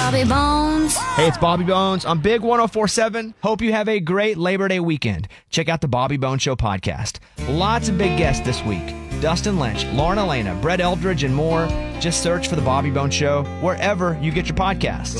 Bobby Bones. Hey, it's Bobby Bones on Big 104.7. Hope you have a great Labor Day weekend. Check out the Bobby Bones Show podcast. Lots of big guests this week. Dustin Lynch, Lauren Elena, Brett Eldridge, and more. Just search for the Bobby Bones Show wherever you get your podcasts.